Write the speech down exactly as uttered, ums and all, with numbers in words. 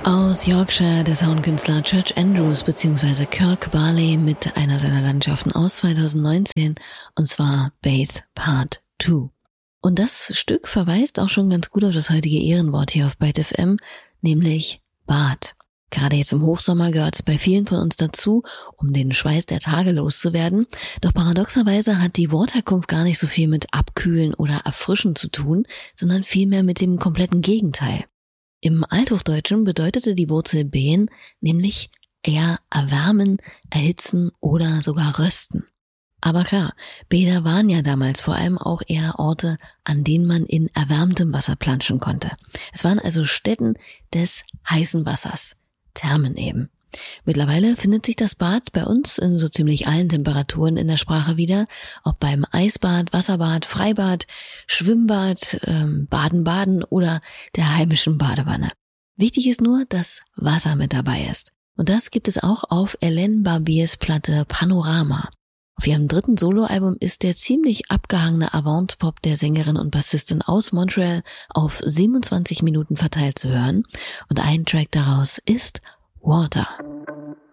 Aus Yorkshire der Soundkünstler Church Andrews bzw. Kirk Barley mit einer seiner Landschaften aus zweitausendneunzehn, und zwar Bath Part zwei. Und das Stück verweist auch schon ganz gut auf das heutige Ehrenwort hier auf Byte F M, nämlich Bad. Gerade jetzt im Hochsommer gehört es bei vielen von uns dazu, um den Schweiß der Tage loszuwerden. Doch paradoxerweise hat die Wortherkunft gar nicht so viel mit Abkühlen oder Erfrischen zu tun, sondern vielmehr mit dem kompletten Gegenteil. Im Althochdeutschen bedeutete die Wurzel ben nämlich eher erwärmen, erhitzen oder sogar rösten. Aber klar, Bäder waren ja damals vor allem auch eher Orte, an denen man in erwärmtem Wasser planschen konnte. Es waren also Stätten des heißen Wassers, Thermen eben. Mittlerweile findet sich das Bad bei uns in so ziemlich allen Temperaturen in der Sprache wieder, ob beim Eisbad, Wasserbad, Freibad, Schwimmbad, ähm, Baden-Baden oder der heimischen Badewanne. Wichtig ist nur, dass Wasser mit dabei ist. Und das gibt es auch auf Hélène Barbiers Platte Panorama. Auf ihrem dritten Soloalbum ist der ziemlich abgehangene Avant-Pop der Sängerin und Bassistin aus Montreal auf siebenundzwanzig Minuten verteilt zu hören. Und ein Track daraus ist Water.